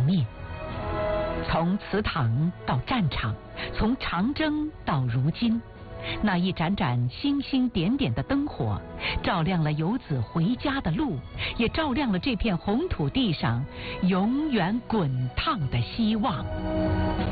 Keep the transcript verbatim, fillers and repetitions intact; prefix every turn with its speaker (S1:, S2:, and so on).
S1: 灭。从祠堂到战场，从长征到如今，那一盏盏星星点点的灯火，照亮了游子回家的路，也照亮了这片红土地上永远滚烫的希望。